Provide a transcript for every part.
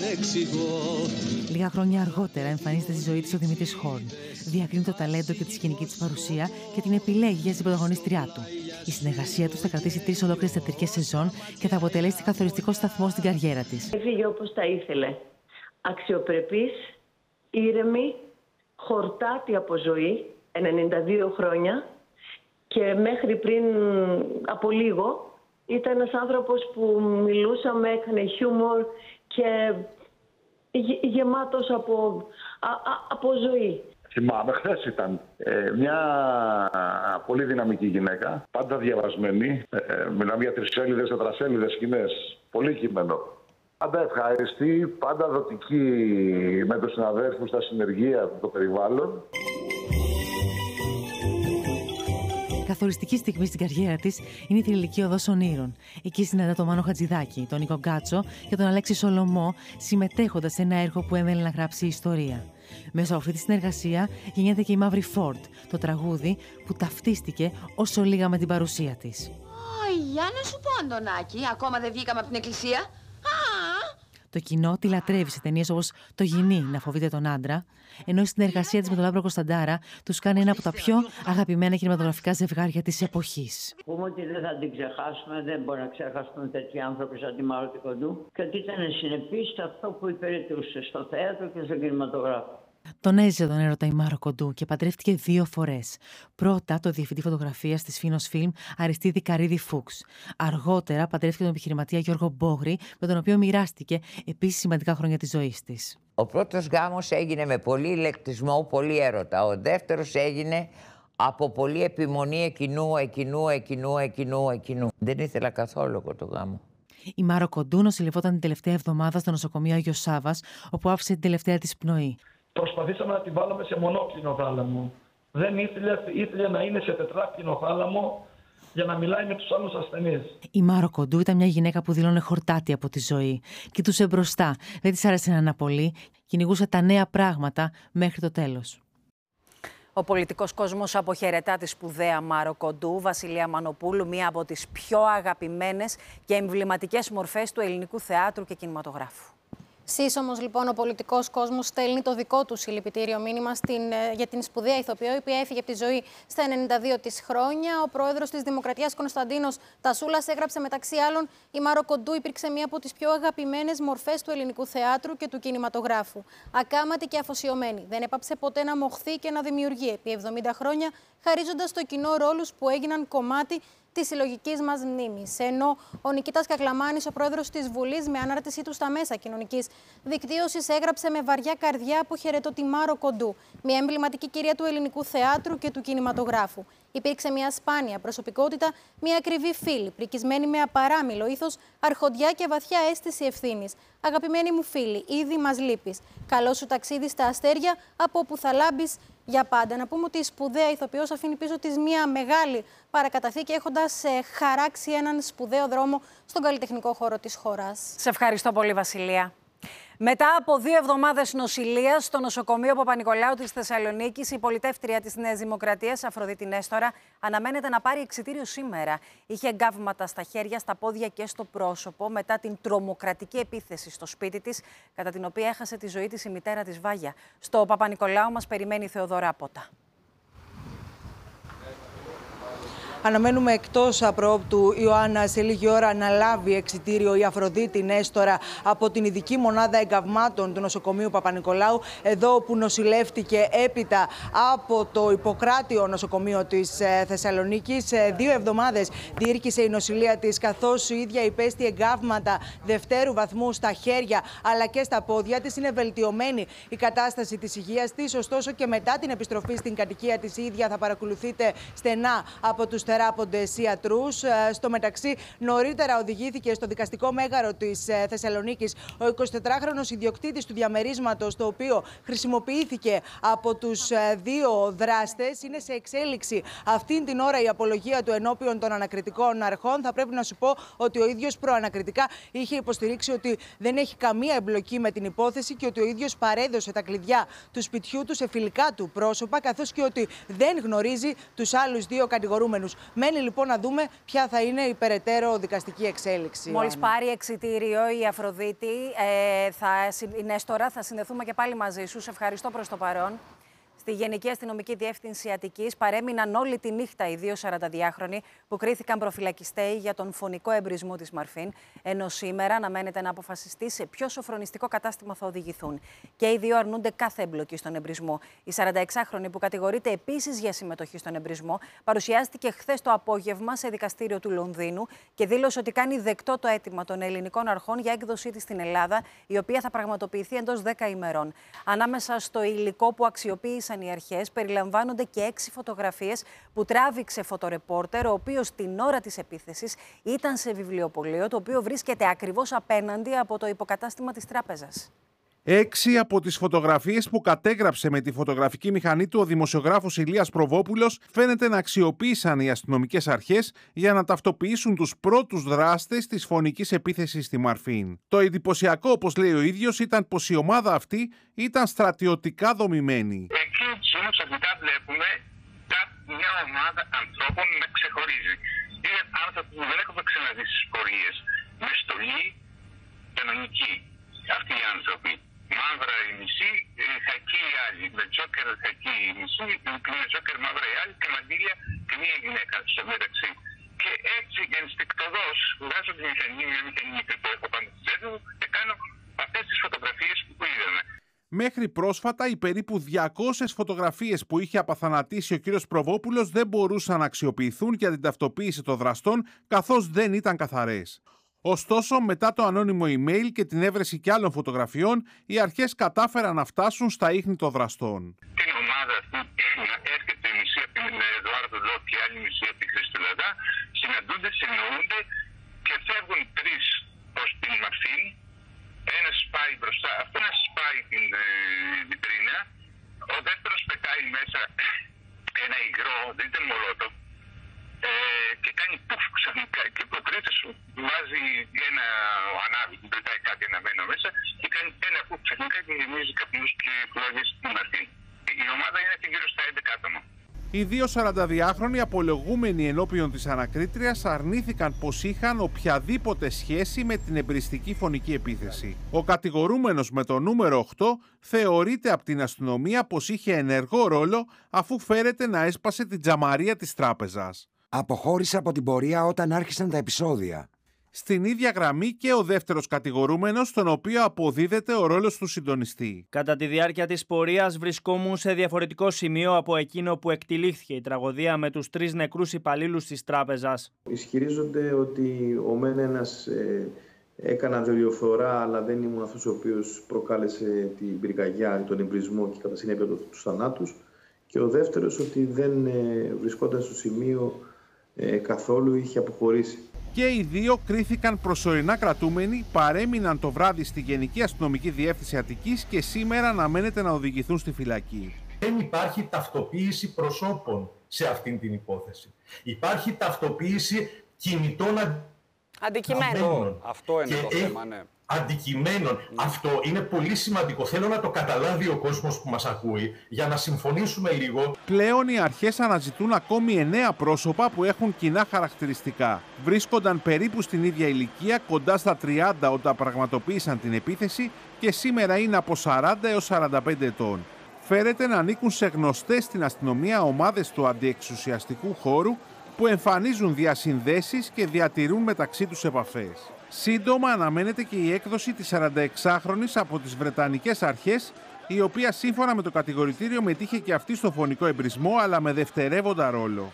παρεξηγώ. Λίγα χρόνια αργότερα εμφανίζεται στη ζωή της ο Δημήτρης Χόρν. Διακρίνει το ταλέντο και τη σκηνική της παρουσία και την επιλέγει για την πρωταγωνίστριά του. Η συνεργασία τους θα κρατήσει 3 ολόκληρες θεατρικές σεζόν και θα αποτελέσει καθοριστικό σταθμό στην καριέρα της. Έφυγε όπως τα ήθελε. Αξιοπρεπής, ήρεμη, χορτάτη από ζωή, 92 χρόνια, και μέχρι πριν από λίγο ήταν ένας άνθρωπος που μιλούσαμε, έκανε χιούμορ και γεμάτος από ζωή. Θυμάμαι, χθες ήταν μια πολύ δυναμική γυναίκα, πάντα διαβασμένη. Μιλάμε για 3 4 σκηνές, πολύ κείμενο. Πάντα ευχάριστη, πάντα δοτική με τους συναδέλφους, τα συνεργεία, το περιβάλλον. Καθοριστική στιγμή στην καριέρα της είναι η θρυλική οδός ονείρων. Εκεί συναντά τον Μάνο Χατζηδάκη, τον Νίκο Γκάτσο και τον Αλέξη Σολομό, συμμετέχοντας σε ένα έργο που έμελε να γράψει ιστορία. Μέσα από αυτή τη συνεργασία γεννιέται και η Μαύρη Φόρντ, το τραγούδι που ταυτίστηκε όσο λίγα με την παρουσία της. Για να σου πω, Αντωνάκη, ακόμα δεν βγήκαμε από την εκκλησία. Το κοινό τη λατρεύει σε ταινίες όπως «Το γυνί να φοβείται τον άντρα», ενώ η συνεργασία της με τον Λάμπρο Κωνσταντάρα τους κάνει ένα από τα πιο αγαπημένα κινηματογραφικά ζευγάρια της εποχής. Πούμε ότι δεν θα την ξεχάσουμε, δεν μπορεί να ξεχάσουμε τέτοιοι άνθρωποι σαν τη Μάρο Κοντού, και ότι ήταν συνεπής σε αυτό που υπηρετούσε στο θέατρο και στον κινηματογράφο. Τον έζησε τον έρωτα η Μάρο Κοντού και παντρεύτηκε 2 φορές. Πρώτα το διευθυντή φωτογραφίας της Φίνος Φιλμ Αριστίδη Καρίδη Φούξ. Αργότερα παντρεύτηκε τον επιχειρηματία Γιώργο Μπόγρη, με τον οποίο μοιράστηκε επίσης σημαντικά χρόνια της ζωής της. Ο πρώτος γάμος έγινε με πολύ ηλεκτρισμό, πολύ έρωτα. Ο δεύτερος έγινε από πολύ επιμονή εκείνου. Δεν ήθελα καθόλου εγώ το γάμο. Η Μάρο Κοντού νοσηλευόταν την τελευταία εβδομάδα στο νοσοκομείο Άγιος Σάββας, όπου άφησε την τελευταία της πνοή. Προσπαθήσαμε να την βάλουμε σε μονόκλινο θάλαμο. Δεν ήθελε να είναι σε τετράκλινο θάλαμο για να μιλάει με τους άλλους ασθενείς. Η Μάρο Κοντού ήταν μια γυναίκα που δηλώνε χορτάτη από τη ζωή. Κοιτούσε μπροστά, δεν της άρεσε να αναπολύει, κυνηγούσε τα νέα πράγματα μέχρι το τέλος. Ο πολιτικός κόσμος αποχαιρετά τη σπουδαία Μάρο Κοντού, Βασιλεία Μανοπούλου, μία από τις πιο αγαπημένες και εμβληματικές μορφές του ελληνικού θεάτρου και κινηματογράφου. Σύσσωμος, λοιπόν, ο πολιτικός κόσμος στέλνει το δικό του συλληπιτήριο μήνυμα για την σπουδαία ηθοποιό, η οποία έφυγε από τη ζωή στα 92 της χρόνια. Ο πρόεδρος της Δημοκρατίας, Κωνσταντίνος Τασούλας, έγραψε μεταξύ άλλων: «Η Μάρο Κοντού υπήρξε μία από τις πιο αγαπημένες μορφές του ελληνικού θεάτρου και του κινηματογράφου. Ακάματη και αφοσιωμένη. Δεν έπαψε ποτέ να μοχθεί και να δημιουργεί επί 70 χρόνια, χαρίζοντας στο κοινό ρόλους που έγιναν κομμάτι της συλλογικής μας μνήμης». Ενώ ο Νικήτας Κακλαμάνης, ο πρόεδρος της Βουλής, με ανάρτησή του στα μέσα κοινωνικής δικτύωσης, έγραψε με βαριά καρδιά: «Αποχαιρετώ τη Μάρο Κοντού, μια εμβληματική κυρία του ελληνικού θεάτρου και του κινηματογράφου. Υπήρξε μια σπάνια προσωπικότητα, μια ακριβή φίλη, πρικισμένη με απαράμιλο ήθος, αρχοντιά και βαθιά αίσθηση ευθύνης. Αγαπημένη μου φίλη, ήδη μας λείπεις. Καλό σου ταξίδι στα αστέρια, από όπου θα λάμπεις για πάντα». Να πούμε ότι η σπουδαία ηθοποιός αφήνει πίσω της μια μεγάλη παρακαταθήκη, έχοντας χαράξει έναν σπουδαίο δρόμο στον καλλιτεχνικό χώρο της χώρας. Σε ευχαριστώ πολύ, Βασιλεία. Μετά από 2 εβδομάδες νοσηλείας στο νοσοκομείο Παπα-Νικολάου της Θεσσαλονίκης, η πολιτεύτρια της Νέας Δημοκρατίας, Αφροδίτη Νέστορα, αναμένεται να πάρει εξιτήριο σήμερα. Είχε εγκάβματα στα χέρια, στα πόδια και στο πρόσωπο μετά την τρομοκρατική επίθεση στο σπίτι της, κατά την οποία έχασε τη ζωή της η μητέρα της Βάγια. Στο Παπα-Νικολάου μας περιμένει η Θεοδώρα Απότα. Αναμένουμε εκτός απρόπτου Ιωάννα σε λίγη ώρα να λάβει εξιτήριο η Αφροδίτη Νέστορα από την ειδική μονάδα εγκαυμάτων του νοσοκομείου Παπα-Νικολάου, εδώ που νοσηλεύτηκε έπειτα από το Ιπποκράτιο νοσοκομείο της Θεσσαλονίκης. 2 εβδομάδες διήρκησε η νοσηλεία της, καθώς η ίδια υπέστη εγκαύματα δευτέρου βαθμού στα χέρια αλλά και στα πόδια της. Είναι βελτιωμένη η κατάσταση της υγείας της, ωστόσο και μετά την επιστροφή στην κατοικία της, η ίδια θα παρακολουθείται στενά από τους θεράποντες ιατρούς. Στο μεταξύ, νωρίτερα οδηγήθηκε στο δικαστικό μέγαρο της Θεσσαλονίκης ο 24χρονος ιδιοκτήτης του διαμερίσματος, το οποίο χρησιμοποιήθηκε από τους 2 δράστες. Είναι σε εξέλιξη αυτήν την ώρα η απολογία του ενώπιον των ανακριτικών αρχών. Θα πρέπει να σου πω ότι ο ίδιος προανακριτικά είχε υποστηρίξει ότι δεν έχει καμία εμπλοκή με την υπόθεση και ότι ο ίδιος παρέδωσε τα κλειδιά του σπιτιού του σε φιλικά του πρόσωπα, καθώς και ότι δεν γνωρίζει τους άλλους 2 κατηγορούμενους. Μένει λοιπόν να δούμε ποια θα είναι η περαιτέρω δικαστική εξέλιξη. Μόλις πάρει εξιτήριο η Αφροδίτη, η Νέστορα, θα συνδεθούμε και πάλι μαζί σου. Σε ευχαριστώ προς το παρόν. Στη Γενική Αστυνομική Διεύθυνση Αττικής παρέμειναν όλη τη νύχτα οι δύο 42χρονοι που κρίθηκαν προφυλακιστέοι για τον φωνικό εμπρισμό της Μαρφίν, ενώ σήμερα αναμένεται να αποφασιστεί σε ποιο σοφρονιστικό κατάστημα θα οδηγηθούν. Και οι δύο αρνούνται κάθε εμπλοκή στον εμπρισμό. Η 46χρονη, που κατηγορείται επίσης για συμμετοχή στον εμπρισμό, παρουσιάστηκε χθες το απόγευμα σε δικαστήριο του Λονδίνου και δήλωσε ότι κάνει δεκτό το αίτημα των ελληνικών αρχών για έκδοσή της στην Ελλάδα, η οποία θα πραγματοποιηθεί εντός 10 ημερών. Ανάμεσα στο υλικό που αξιοποίησαν οι αρχές περιλαμβάνονται και 6 φωτογραφίες που τράβηξε φωτορεπόρτερ, ο οποίος την ώρα της επίθεσης ήταν σε βιβλιοπωλείο, το οποίο βρίσκεται ακριβώς απέναντι από το υποκατάστημα της τράπεζας. 6 από τις φωτογραφίες που κατέγραψε με τη φωτογραφική μηχανή του ο δημοσιογράφος Ηλίας Προβόπουλος φαίνεται να αξιοποίησαν οι αστυνομικές αρχές για να ταυτοποιήσουν τους πρώτους δράστες της φωνικής επίθεσης στη Μαρφίν. Το εντυπωσιακό, όπως λέει ο ίδιος, ήταν πως η ομάδα αυτή ήταν στρατιωτικά δομημένη. Εκεί όμως αρχικά βλέπουμε μια ομάδα ανθρώπων να ξεχωρίζει. Είναι άνθρωποι που δεν έχουμε ξαναδεί στις πορείες. Με στολή κανονική. Αυτοί οι άνθρωποι. Μαύρα η μισή, χακί οι άλλοι. Με τζόκερ χακί η μισή, με τζόκερ μαύρα οι άλλοι και μαντήλια και μία γυναίκα στο μεταξύ. Και έτσι ενστικτωδώς βγάζω τη μηχανή, μια μηχανή που έχω πάνω στη τσέπη μου και κάνω αυτές τις φωτογραφίες που είδαμε. Μέχρι πρόσφατα, οι περίπου 200 φωτογραφίες που είχε απαθανατήσει ο κύριος Προβόπουλος δεν μπορούσαν να αξιοποιηθούν για την ταυτοποίηση των δραστών, καθώς δεν ήταν καθαρές. Ωστόσο, μετά το ανώνυμο email και την έβρεση κι άλλων φωτογραφιών, οι αρχές κατάφεραν να φτάσουν στα ίχνη των δραστών. Την ομάδα αυτή έρχεται η μισή από την Εδουάρδο Λόπ και η άλλη μισή από την Χριστουλαδά, συναντούνται, συνοούνται και φεύγουν 3 προς την Μαρφίν. Ένας πάει μπροστά, αυτός πάει την βιτρίνα, ο δεύτερος πετάει μέσα ένα υγρό, δεν ήταν μολότο, και κάνει πουφ ξαφνικά και ο τρίτος βάζει ένα ανάβει, πετάει κάτι αναμένο μέσα και κάνει ένα πουφ ξαφνικά και γεμίζει καπνούς και φλόγες στην Μαρφίν. Η ομάδα είναι γύρω στα 11 άτομα. Οι δύο 42χρονοι απολογούμενοι ενώπιον της ανακρίτριας αρνήθηκαν πως είχαν οποιαδήποτε σχέση με την εμπριστική φωνική επίθεση. Ο κατηγορούμενος με το νούμερο 8 θεωρείται από την αστυνομία πως είχε ενεργό ρόλο αφού φέρεται να έσπασε την τζαμαρία της τράπεζας. Αποχώρησε από την πορεία όταν άρχισαν τα επεισόδια. Στην ίδια γραμμή και ο δεύτερος κατηγορούμενος, στον οποίο αποδίδεται ο ρόλος του συντονιστή. Κατά τη διάρκεια της πορείας βρισκόμουν σε διαφορετικό σημείο από εκείνο που εκτυλίχθηκε η τραγωδία με τους 3 νεκρούς υπαλλήλους της τράπεζας. Ισχυρίζονται ότι ο μεν ένας έκανα δολιοφορά, αλλά δεν ήμουν αυτός ο οποίος προκάλεσε την πυρκαγιά, τον εμπρισμό και κατά συνέπεια τους θανάτους. Και ο δεύτερος ότι δεν βρισκόταν στο σημείο καθόλου, είχε αποχωρήσει. Και οι δύο κρίθηκαν προσωρινά κρατούμενοι, παρέμειναν το βράδυ στη Γενική Αστυνομική Διεύθυνση Αττικής και σήμερα αναμένεται να οδηγηθούν στη φυλακή. Δεν υπάρχει ταυτοποίηση προσώπων σε αυτήν την υπόθεση. Υπάρχει ταυτοποίηση κινητών αντικειμένων. Αυτό είναι το θέμα, ναι. Αντικειμένων. Αυτό είναι πολύ σημαντικό. Θέλω να το καταλάβει ο κόσμος που μας ακούει για να συμφωνήσουμε λίγο. Πλέον οι αρχές αναζητούν ακόμη 9 πρόσωπα που έχουν κοινά χαρακτηριστικά. Βρίσκονταν περίπου στην ίδια ηλικία, κοντά στα 30 όταν πραγματοποίησαν την επίθεση και σήμερα είναι από 40 έως 45 ετών. Φέρεται να ανήκουν σε γνωστές στην αστυνομία ομάδες του αντιεξουσιαστικού χώρου που εμφανίζουν διασυνδέσεις και διατηρούν μεταξύ τους επαφές. Σύντομα αναμένεται και η έκδοση της 46χρονης από τις Βρετανικές αρχές, η οποία σύμφωνα με το κατηγορητήριο μετήχε και αυτή στο φωνικό εμπρισμό, αλλά με δευτερεύοντα ρόλο.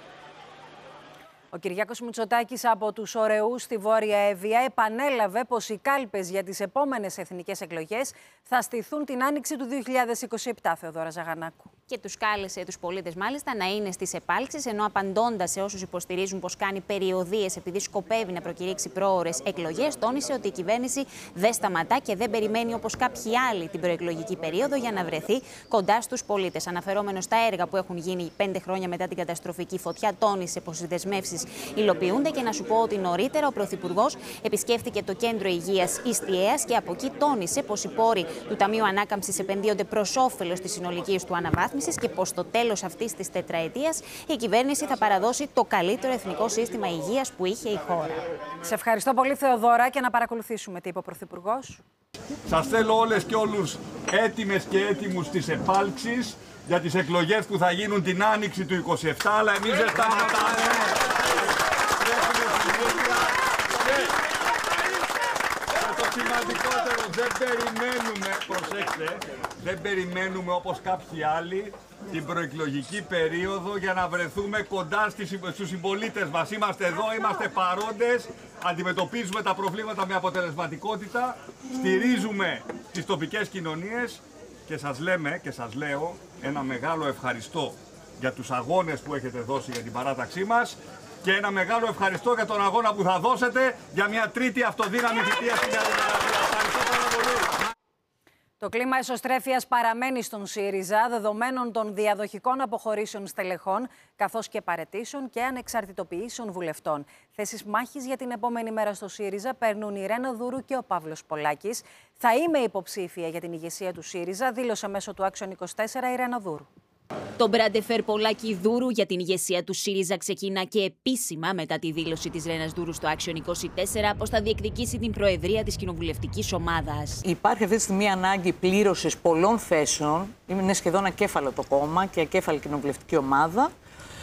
Ο Κυριάκος Μητσοτάκης από τους Ωρεούς στη Βόρεια Εύβοια επανέλαβε πως οι κάλπες για τις επόμενες εθνικές εκλογές θα στηθούν την άνοιξη του 2027, Θεοδώρα Ζαγανάκου. Και τους κάλεσε τους πολίτες μάλιστα να είναι στις επάλξεις, ενώ απαντώντας σε όσους υποστηρίζουν πως κάνει περιοδίες επειδή σκοπεύει να προκηρύξει πρόωρες εκλογές, τόνισε ότι η κυβέρνηση δεν σταματά και δεν περιμένει όπως κάποιοι άλλοι την προεκλογική περίοδο για να βρεθεί κοντά στους πολίτες. Αναφερόμενος στα έργα που έχουν γίνει 5 χρόνια μετά την καταστροφική φωτιά, τόνισε πως οι δεσμεύσεις ανακάμψης υλοποιούνται και να σου πω ότι νωρίτερα ο Πρωθυπουργός επισκέφθηκε το Κέντρο Υγείας Ιστιαίας και από εκεί τόνισε πως οι πόροι του Ταμείου Ανάκαμψης επενδύονται προς όφελος της συνολικής του αναβάθμισης και πως στο τέλος αυτής της τετραετίας η κυβέρνηση θα παραδώσει το καλύτερο εθνικό σύστημα υγείας που είχε η χώρα. Σε ευχαριστώ πολύ, Θεοδώρα, και να παρακολουθήσουμε τι είπε ο Πρωθυπουργός. Σας θέλω όλες και όλους έτοιμες και έτοιμους στις επάλξεις για τις εκλογές που θα γίνουν την Άνοιξη του 27, αλλά εμείς δεν σταματάμε. Το σημαντικότερο, δεν περιμένουμε όπως κάποιοι άλλοι την προεκλογική περίοδο για να βρεθούμε κοντά στους συμπολίτες μας. Είμαστε εδώ, είμαστε παρόντες, αντιμετωπίζουμε τα προβλήματα με αποτελεσματικότητα, στηρίζουμε τις τοπικές κοινωνίες και σας λέμε και σας λέω ένα μεγάλο ευχαριστώ για τους αγώνες που έχετε δώσει για την παράταξή μας και ένα μεγάλο ευχαριστώ για τον αγώνα που θα δώσετε για μια τρίτη αυτοδύναμη θητεία στην Δημοκρατία. Ευχαριστώ πάρα πολύ. Το κλίμα εσωστρέφειας παραμένει στον ΣΥΡΙΖΑ, δεδομένων των διαδοχικών αποχωρήσεων στελεχών, καθώς και παραιτήσεων και ανεξαρτητοποιήσεων βουλευτών. Θέσεις μάχης για την επόμενη μέρα στο ΣΥΡΙΖΑ παίρνουν η Ρένα Δούρου και ο Παύλος Πολάκης. Θα είμαι υποψήφια για την ηγεσία του ΣΥΡΙΖΑ, δήλωσε μέσω του Action 24 η Ρένα Δούρου. Το μπραντεφέρ Πολάκη Δούρου για την ηγεσία του ΣΥΡΙΖΑ ξεκινά και επίσημα μετά τη δήλωση της Ρένας Δούρου στο Action 24 πως θα διεκδικήσει την προεδρία της κοινοβουλευτικής ομάδας. Υπάρχει αυτή τη στιγμή ανάγκη πλήρωσης πολλών θέσεων. Είναι σχεδόν ακέφαλο το κόμμα και ακέφαλη κοινοβουλευτική ομάδα.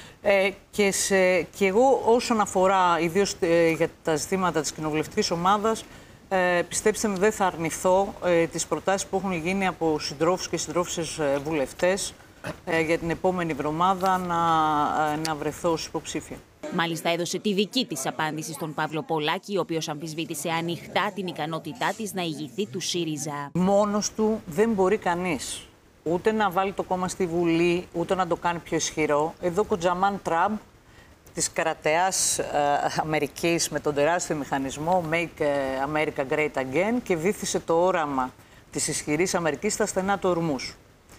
Και εγώ όσον αφορά ιδίως για τα ζητήματα της κοινοβουλευτικής ομάδας, πιστέψτε με, δεν θα αρνηθώ τις προτάσεις που έχουν γίνει από συντρόφους και συντρόφισσες βουλευτές για την επόμενη εβδομάδα να βρεθώ ως υποψήφια. Μάλιστα έδωσε τη δική της απάντηση στον Παύλο Πολάκη, ο οποίος αμφισβήτησε ανοιχτά την ικανότητά της να ηγηθεί του ΣΥΡΙΖΑ. Μόνος του δεν μπορεί κανείς ούτε να βάλει το κόμμα στη Βουλή, ούτε να το κάνει πιο ισχυρό. Εδώ ο Τζαμάν Τραμπ της καρατεάς Αμερικής με τον τεράστιο μηχανισμό Make America Great Again και βύθισε το όραμα της ισχυρής Αμερικής στα στενά του ορμούς.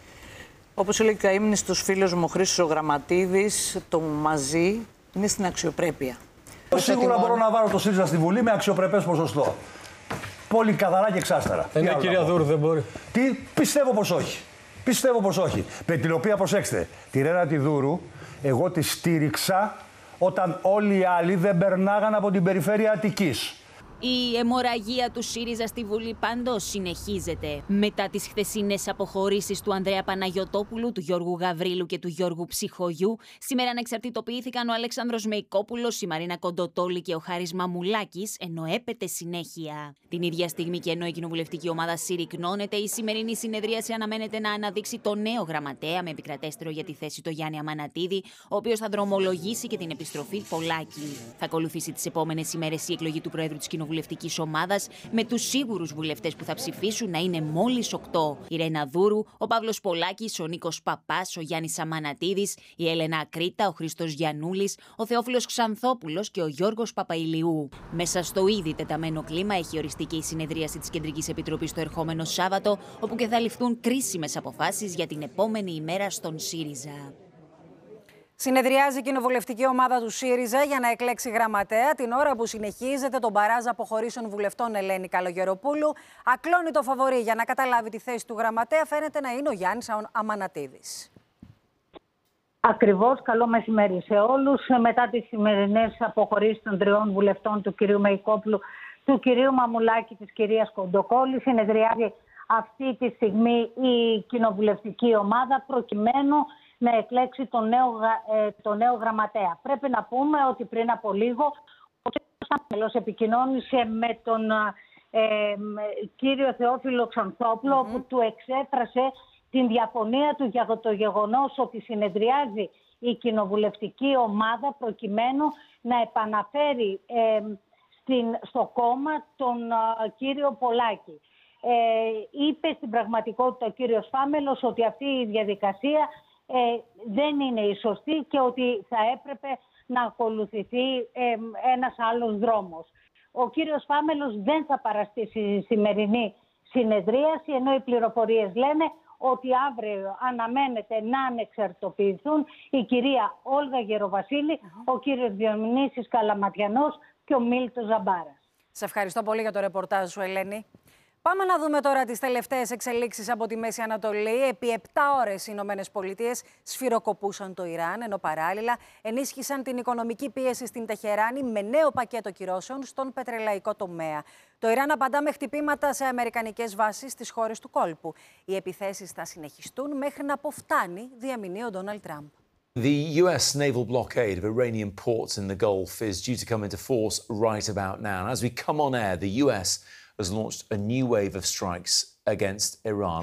Όπως έλεγε καήμνηστος φίλος μου ο Χρήστος ο Γραμματίδης, το μαζί είναι στην αξιοπρέπεια. Σίγουρα μπορώ να βάλω το ΣΥΡΙΖΑ στη Βουλή με αξιοπρεπές ποσοστό. Πολύ καθαρά και εξάστερα. Ναι, κυρία Δούρου, δεν μπορεί. Πιστεύω πως όχι. Πιστεύω πως όχι. Με την οποία, προσέξτε, τη Ρένα τη Δούρου, εγώ τη στήριξα όταν όλοι οι άλλοι δεν περνάγαν από την περιφέρεια Αττικής. Η αιμορραγία του ΣΥΡΙΖΑ στη Βουλή πάντως συνεχίζεται. Μετά τις χθεσινές αποχωρήσεις του Ανδρέα Παναγιωτόπουλου, του Γιώργου Γαβρίλου και του Γιώργου Ψυχογιού, σήμερα ανεξαρτητοποιήθηκαν ο Αλέξανδρος Μεϊκόπουλος, η Μαρίνα Κοντοτόλη και ο Χάρης Μαμουλάκης, ενώ έπεται συνέχεια. Την ίδια στιγμή και ενώ η κοινοβουλευτική ομάδα συρρυκνώνεται, η σημερινή συνεδρίαση αναμένεται να αναδείξει το νέο γραμματέα με επικρατέστερο για τη θέση το Γιάννη Αμανατίδη, ο οποίος θα δρομολογήσει και την επιστροφή Πολάκη. Θα ακολουθήσει τις επόμενες ημέρες η εκλογή του Προέδρου της κοινοβουλευτικής ομάδας, με τους σίγουρους βουλευτές που θα ψηφίσουν να είναι μόλις 8. Η Ρένα Δούρου, ο Παύλος Πολάκης, ο Νίκος Παπάς, ο Γιάννης Αμανατίδης, η Έλενα Ακρίτα, ο Χρήστος Γιαννούλης, ο Θεόφιλος Ξανθόπουλος και ο Γιώργος Παπαϊλιού. Μέσα στο ήδη τεταμένο κλίμα έχει οριστεί και η συνεδρίαση της Κεντρικής Επιτροπής το ερχόμενο Σάββατο, όπου και θα ληφθούν κρίσιμες αποφάσεις για την επόμενη ημέρα στον ΣΥΡΙΖΑ. Συνεδριάζει η κοινοβουλευτική ομάδα του ΣΥΡΙΖΑ για να εκλέξει γραμματέα την ώρα που συνεχίζεται τον μπαράζ αποχωρήσεων βουλευτών Ελένη Καλογεροπούλου. Ακλώνει το φαβορί για να καταλάβει τη θέση του γραμματέα φαίνεται να είναι ο Γιάννης Αμανατίδης. Ακριβώς. Καλό μεσημέρι σε όλους. Μετά τις σημερινές αποχωρήσεις των τριών βουλευτών, του κυρίου Μεϊκόπουλου, του κυρίου Μαμουλάκη, της κυρίας Κοντοκόλη, συνεδριάζει αυτή τη στιγμή η κοινοβουλευτική ομάδα προκειμένου να εκλέξει το νέο γραμματέα. Πρέπει να πούμε ότι πριν από λίγο ο κ. Σάμελος επικοινώνησε με τον κύριο Θεόφιλο Ξανθόπουλο, που του εξέφρασε την διαφωνία του για το γεγονός ότι συνεδριάζει η κοινοβουλευτική ομάδα προκειμένου να επαναφέρει στο κόμμα τον κύριο Πολάκη. Είπε στην πραγματικότητα ο κύριος Φάμελος ότι αυτή η διαδικασία δεν είναι η σωστή και ότι θα έπρεπε να ακολουθηθεί ένας άλλος δρόμος. Ο κύριος Φάμελος δεν θα παραστεί στη σημερινή συνεδρίαση, ενώ οι πληροφορίες λένε ότι αύριο αναμένεται να ανεξαρτοποιηθούν η κυρία Όλγα Γεροβασίλη, ο κύριος Διονύσης Καλαματιανός και ο Μίλτος Ζαμπάρας. Σε ευχαριστώ πολύ για το ρεπορτάζ σου, Ελένη. Πάμε να δούμε τώρα τις τελευταίες εξελίξεις από τη Μέση Ανατολή. Επί 7 ώρες οι Ηνωμένες Πολιτείες σφυροκοπούσαν το Ιράν, ενώ παράλληλα ενίσχυσαν την οικονομική πίεση στην Τεχεράνη με νέο πακέτο κυρώσεων στον πετρελαϊκό τομέα. Το Ιράν απαντά με χτυπήματα σε αμερικανικές βάσεις στις χώρες του κόλπου. Οι επιθέσεις θα συνεχιστούν μέχρι να αποφτάνει, διαμηνεί ο Ντόναλντ Τραμπ. The US naval blockade of Iranian ports in the Gulf is due to come into force right about now. And as we come on air, the US has launched a new wave of strikes against Iran.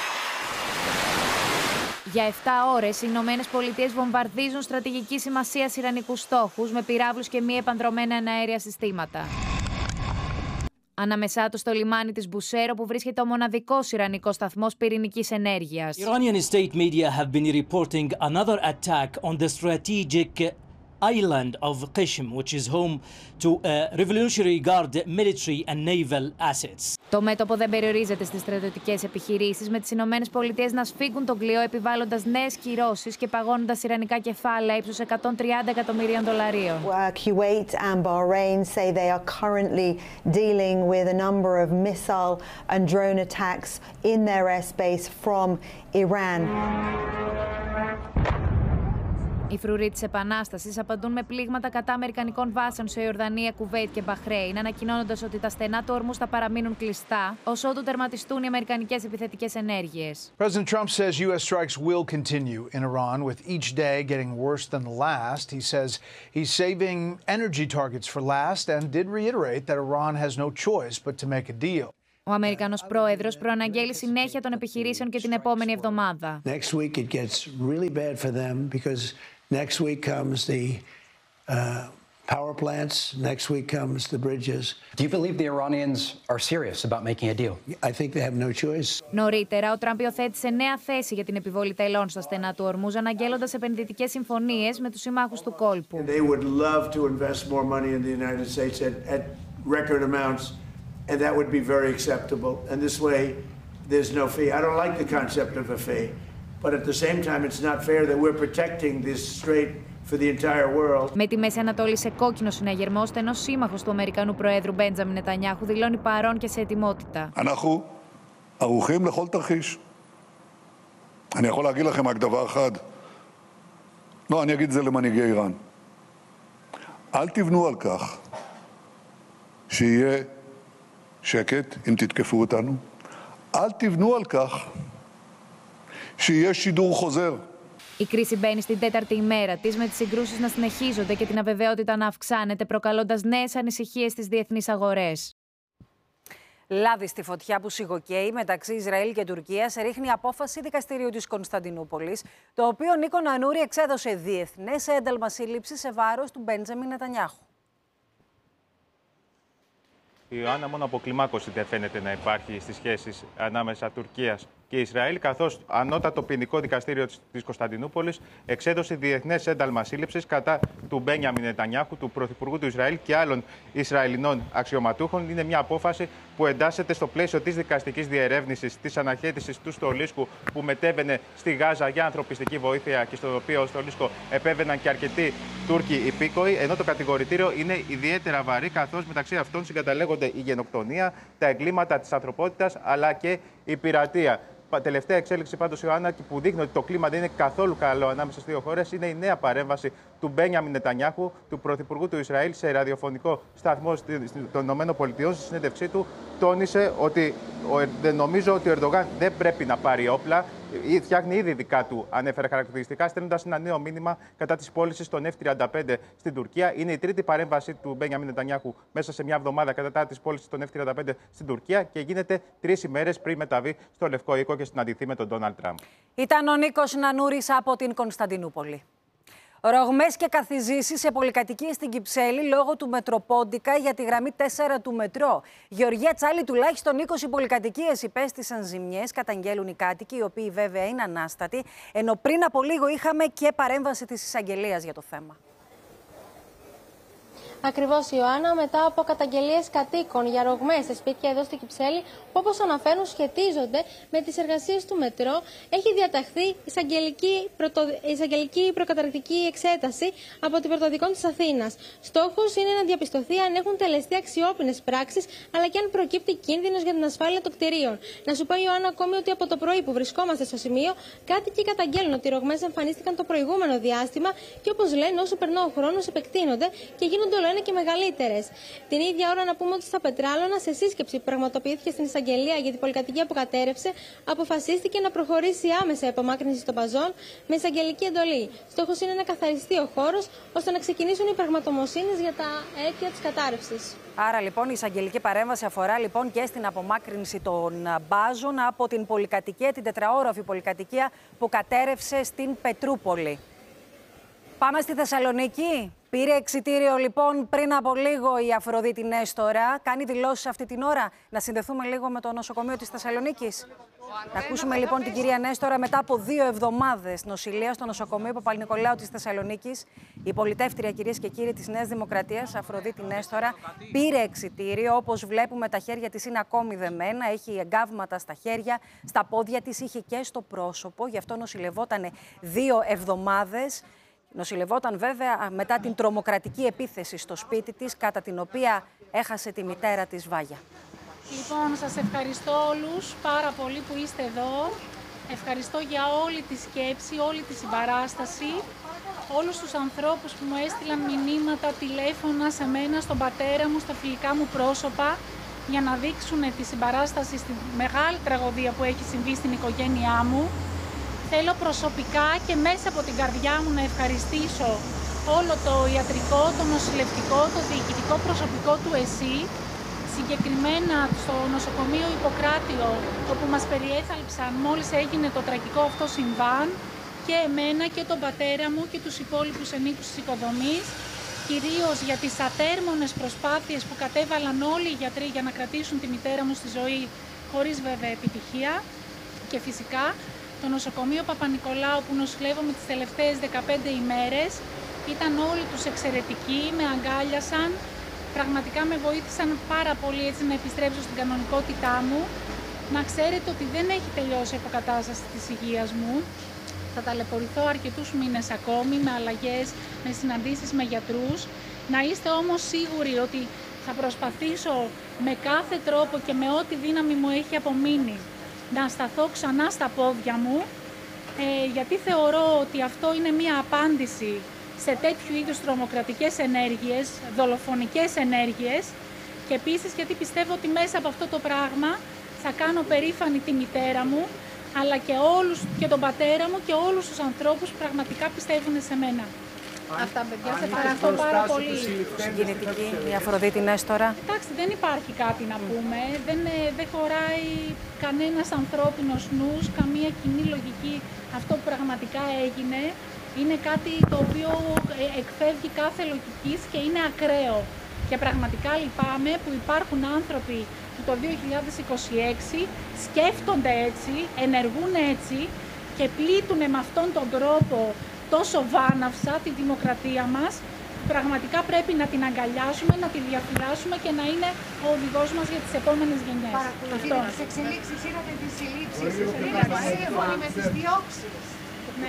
Για 7 ώρες, οι Ηνωμένες Πολιτείες βομβαρδίζουν στρατηγική σημασίας ιρανικούς στόχους με πυράβλους και μη επανδρομένα αέρια συστήματα. Ανάμεσά τους στο λιμάνι της Μπουσέρ, όπου βρίσκεται ο μοναδικός ιρανικός σταθμός πυρηνικής ενέργειας. Iranian state media have been reporting another attack on the strategic island of Qishm, which is home to Revolutionary Guard military and naval assets. Το μέτωπο δεν περιορίζεται στις στρατιωτικές επιχειρήσεις, με τις Ηνωμένες Πολιτείες να σφίγγουν τον κλειό επιβάλλοντας νέες κυρώσεις και παγώνοντας ιρανικά κεφάλαια ύψους $130 εκατομμυρίων. Kuwait and Bahrain say they are currently dealing with a number of missile and drone attacks in their airspace from Iran. Οι φρουροί της Επανάστασης απαντούν με πλήγματα κατά αμερικανικών βάσεων σε Ιορδανία, Κουβέιτ και Μπαχρέιν, ανακοινώνοντας ότι τα στενά του ορμούς θα παραμείνουν κλειστά, ως ότου τερματιστούν οι αμερικανικές επιθετικές ενέργειες. President Trump says U.S. strikes will continue in Iran, with each day getting worse than the last. He says he's saving energy targets for last and did reiterate that Iran has no choice but to make a deal. Ο Αμερικανός πρόεδρος προαναγγέλει συνέχεια των επιχειρήσεων και την επόμενη εβδομάδα. Next week it gets really bad for them because next week comes the power plants, next week comes the bridges. Do you believe the Iranians are serious about making a deal? I think they have no choice. Νωρίτερα, ο Τραμπ υιοθέτησε νέα θέση για την επιβολή τελών στα στενά του ορμούς, αναγγέλλοντας επενδυτικές συμφωνίες με τους συμμάχους του κόλπου. They would love to invest more money in the United States at record amounts, and that would be very acceptable. And this way, there's no fee. I don't like the concept of a fee. But at the same time, it's not fair that we're protecting this strait for the entire world. Με τη Μέση Ανατολή σε κόκκινο συναγερμό, ο στενός σύμμαχος του Αμερικανού Προέδρου Μπέντζαμιν Νετανιάχου δηλώνει παρόν και σε ετοιμότητα. אנחנו ערוכים לכל תרחיש. אני יכול להגיד לכם רק דבר אחד. לא, אני אגיד את זה למנהיגי איראן. אל תבנו על כך שיהיה שקט אם תתקפו אותנו. אל תבנו על כך שיהיה שידור חוזר. Η κρίση μπαίνει στην 4η ημέρα της, με τις συγκρούσεις να συνεχίζονται και την αβεβαιότητα να αυξάνεται, προκαλώντας νέες ανησυχίες στις διεθνείς αγορές. Λάδι στη φωτιά που σιγοκαίει μεταξύ Ισραήλ και Τουρκίας ρίχνει απόφαση δικαστηρίου της Κωνσταντινούπολης, το οποίο Νίκο Νανούρη εξέδωσε διεθνές ένταλμα σύλληψης σε βάρος του Μπέντζαμιν Νετανιάχου. Η Ιωάννα, μόνο αποκλιμάκωση δεν φαίνεται να υπάρχει στις σχέσεις ανάμεσα Τουρκίας και Ισραήλ, καθώς ανώτατο ποινικό δικαστήριο της Κωνσταντινούπολης εξέδωσε διεθνές ένταλμα σύλληψης κατά του Μπένιαμιν Νετανιάχου, του Πρωθυπουργού του Ισραήλ και άλλων Ισραηλινών αξιωματούχων. Είναι μια απόφαση που εντάσσεται στο πλαίσιο της δικαστικής διερεύνησης της αναχέτησης του Στολίσκου, που μετέβαινε στη Γάζα για ανθρωπιστική βοήθεια και στο οποίο Στολίσκο επέβαιναν και αρκετοί Τούρκοι υπήκοοι, ενώ το κατηγορητήριο είναι ιδιαίτερα βαρύ, καθώς μεταξύ αυτών συγκαταλέγονται η γενοκτονία, τα εγκλήματα της ανθρωπότητας αλλά και η πειρατεία. Τελευταία εξέλιξη πάντως, Ιωάννα, που δείχνει ότι το κλίμα δεν είναι καθόλου καλό ανάμεσα στις δύο χώρες, είναι η νέα παρέμβαση του Μπένιαμιν Νετανιάχου, του Πρωθυπουργού του Ισραήλ, σε ραδιοφωνικό σταθμό των ΗΠΑ. Στη συνέντευξή του τόνισε ότι νομίζω ότι ο Ερντογάν δεν πρέπει να πάρει όπλα. Φτιάχνει ήδη δικά του, ανέφερε χαρακτηριστικά, στέλνοντας ένα νέο μήνυμα κατά της πώλησης των F-35 στην Τουρκία. Είναι η τρίτη παρέμβαση του Μπένιαμιν Νετανιάχου μέσα σε μια εβδομάδα κατά της πώλησης των F-35 στην Τουρκία και γίνεται 3 ημέρες πριν μεταβεί στο Λευκό Οίκο και συναντηθεί με τον Ντόναλντ Τραμπ. Ήταν ο Νίκος Νανούρης από την Κωνσταντινούπολη. Ρογμές και καθιζήσεις σε πολυκατοικίες στην Κυψέλη λόγω του Μετροπόντικα για τη γραμμή 4 του μετρό. Γεωργία Τσάλη, τουλάχιστον 20 πολυκατοικίες υπέστησαν ζημιές, καταγγέλουν οι κάτοικοι, οι οποίοι βέβαια είναι ανάστατοι, ενώ πριν από λίγο είχαμε και παρέμβαση της εισαγγελίας για το θέμα. ακριβώς, Ιωάννα, μετά από καταγγελίες κατοίκων για ρογμές σε σπίτια εδώ στη Κυψέλη, που όπως αναφέρουν σχετίζονται με τις εργασίες του μετρό, έχει διαταχθεί εισαγγελική προκαταρκτική εξέταση από την Πρωτοδικών της Αθήνας. Στόχος είναι να διαπιστωθεί αν έχουν τελεστεί αξιόπινες πράξεις, αλλά και αν προκύπτει κίνδυνος για την ασφάλεια των κτηρίων. Να σου πω, Ιωάννα, ακόμη ότι από το πρωί που βρισκόμαστε στο σημείο, κάτοικοι καταγγέλνουν ότι οι ρογμές εμφανίστηκαν το προηγούμενο διάστημα και, όπως λένε, όσο περνά ο χρόνος επεκτείνονται και γίνονται όλο ένα και μεγαλύτερες. Την ίδια ώρα, να πούμε ότι στα Πετράλωνα, σε σύσκεψη που πραγματοποιήθηκε στην εισαγγελία για την πολυκατοικία που κατέρευσε, αποφασίστηκε να προχωρήσει άμεσα η απομάκρυνση των παζών με εισαγγελική εντολή. Στόχος είναι να καθαριστεί ο χώρος ώστε να ξεκινήσουν οι πραγματομοσύνες για τα αίτια της κατάρρευσης. Άρα λοιπόν η εισαγγελική παρέμβαση αφορά λοιπόν και στην απομάκρυνση των μπάζων από την πολυκατοικία, την τετραόροφη πολυκατοικία που κατέρευσε στην Πετρούπολη. Πάμε στη Θεσσαλονίκη. Πήρε εξιτήριο λοιπόν πριν από λίγο η Αφροδίτη Νέστορα. Κάνει δηλώσεις αυτή την ώρα. Να συνδεθούμε λίγο με το νοσοκομείο της Θεσσαλονίκης. Να ακούσουμε λοιπόν την κυρία Νέστορα μετά από 2 εβδομάδες νοσηλεία στο νοσοκομείο Παπα-Νικολάου της Θεσσαλονίκης. Η πολιτεύτρια, κυρίες και κύριοι, της Νέας Δημοκρατίας, Αφροδίτη Νέστορα, πήρε εξιτήριο. Όπως βλέπουμε, τα χέρια της είναι ακόμη δεμένα. Έχει εγκάβματα στα χέρια, στα πόδια της, είχε και στο πρόσωπο. Γι' αυτό νοσηλευόταν 2 εβδομάδες. Νοσηλευόταν βέβαια μετά την τρομοκρατική επίθεση στο σπίτι της, κατά την οποία έχασε τη μητέρα της, Βάγια. Λοιπόν, σας ευχαριστώ όλους πάρα πολύ που είστε εδώ. Ευχαριστώ για όλη τη σκέψη, όλη τη συμπαράσταση, όλους τους ανθρώπους που μου έστειλαν μηνύματα, τηλέφωνα σε μένα, στον πατέρα μου, στα φιλικά μου πρόσωπα, για να δείξουν τη συμπαράσταση στη μεγάλη τραγωδία που έχει συμβεί στην οικογένειά μου. Θέλω προσωπικά και μέσα από την καρδιά μου να ευχαριστήσω όλο το ιατρικό, το νοσηλευτικό, το διοικητικό προσωπικό του ΕΣΥ, συγκεκριμένα στο νοσοκομείο Ιπποκράτιο, όπου μας περιέθαλψαν μόλις έγινε το τραγικό αυτό συμβάν, και εμένα και τον πατέρα μου και τους υπόλοιπους ενίκους της οικοδομής, κυρίως για τις ατέρμονες προσπάθειες που κατέβαλαν όλοι οι γιατροί για να κρατήσουν τη μητέρα μου στη ζωή, χωρίς βέβαια επιτυχία. Και φυσικά το νοσοκομείο Παπα-Νικολάου που νοσηλεύομαι τις τελευταίες 15 ημέρες, ήταν όλοι τους εξαιρετικοί, με αγκάλιασαν, πραγματικά με βοήθησαν πάρα πολύ έτσι να επιστρέψω στην κανονικότητά μου. Να ξέρετε ότι δεν έχει τελειώσει η αποκατάσταση της υγείας μου. Θα ταλαιπωρηθώ αρκετούς μήνες ακόμη, με αλλαγές, με συναντήσεις με γιατρούς. Να είστε όμως σίγουροι ότι θα προσπαθήσω με κάθε τρόπο και με ό,τι δύναμη μου έχει απομείνει να σταθώ ξανά στα πόδια μου, γιατί θεωρώ ότι αυτό είναι μία απάντηση σε τέτοιου είδους τρομοκρατικές ενέργειες, δολοφονικές ενέργειες, και επίσης γιατί πιστεύω ότι μέσα από αυτό το πράγμα θα κάνω περήφανη τη μητέρα μου, αλλά και τον πατέρα μου και όλους τους ανθρώπους που πραγματικά πιστεύουν σε μένα. Αυτά, παιδιά, σε ευχαριστώ πάρα πολύ. Συγκινητική η Αφροδίτη Νέστορα. Εντάξει, δεν υπάρχει κάτι να πούμε. Δεν χωράει κανένας ανθρώπινος νους, καμία κοινή λογική αυτό που πραγματικά έγινε. Είναι κάτι το οποίο εκφεύγει κάθε λογικής και είναι ακραίο. Και πραγματικά λυπάμαι που υπάρχουν άνθρωποι που το 2026 σκέφτονται έτσι, ενεργούν έτσι και πλήττουν με αυτόν τον τρόπο τόσο βάναυσα τη δημοκρατία μας. Πραγματικά πρέπει να την αγκαλιάσουμε, να τη διαφυλάσσουμε και να είναι ο οδηγός μας για τις επόμενες γενιές. Παρακολουθείτε τις εξελίξεις, είδατε τις συλλήψεις, σύμφωνα με τις διώξεις. Ναι,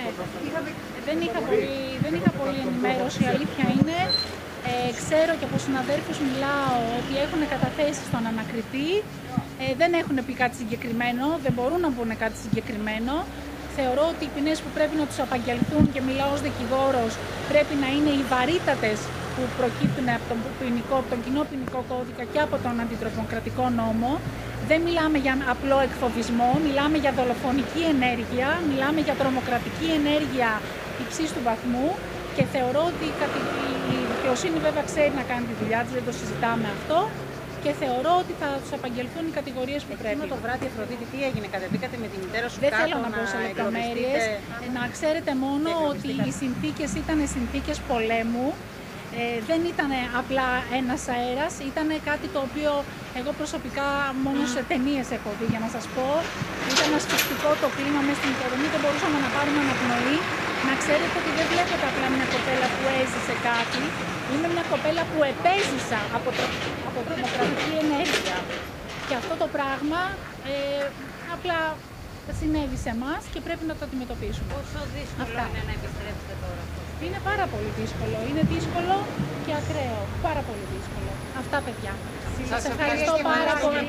δεν είχα πολύ ενημέρωση, η αλήθεια είναι. Ξέρω και από συναδέλφους μιλάω ότι έχουν καταθέσει στον ανακριτή. Δεν έχουν πει κάτι συγκεκριμένο, δεν μπορούν να πούνε κάτι συγκεκριμένο. Θεωρώ ότι οι ποινές που πρέπει να τους απαγγελθούν, και μιλάω ως δικηγόρος, πρέπει να είναι οι βαρύτατες που προκύπτουν από τον κοινό ποινικό κώδικα και από τον αντιτρομοκρατικό νόμο. Δεν μιλάμε για απλό εκφοβισμό, μιλάμε για δολοφονική ενέργεια, μιλάμε για τρομοκρατική ενέργεια υψής του βαθμού, και θεωρώ ότι η δικαιοσύνη βέβαια ξέρει να κάνει τη δουλειά της, δεν το συζητάμε αυτό. Και θεωρώ ότι θα τους απαγγελθούν οι κατηγορίες που πρέπει. Το βράδυ, Αφροδίτη, τι έγινε, κατεβήκατε με τη μητέρα σου? Δεν θέλω να πω σε λεπτομέρειες. Να ξέρετε μόνο ότι οι συνθήκες ήταν συνθήκες πολέμου. δεν ήταν απλά ένας αέρας, ήταν κάτι το οποίο εγώ προσωπικά μόνο σε ταινίες έχω δει, για να σας πω. Ήταν ασφυκτικό το κλίμα μέσα στην υποδομή, δεν μπορούσαμε να πάρουμε αναπνοή. Να ξέρετε ότι δεν βλέπετε απλά μια κοπέλα που έζησε κάτι, είναι μια κοπέλα που επέζησα από τρομοκρατική ενέργεια. Και αυτό το πράγμα απλά συνέβη σε εμάς και πρέπει να το αντιμετωπίσουμε. Πόσο δύσκολο είναι να επιστρέψετε τώρα? Είναι πάρα πολύ δύσκολο. Είναι δύσκολο και ακραίο. Πάρα πολύ δύσκολο. Αυτά, παιδιά. Σας ευχαριστώ πάρα πολύ.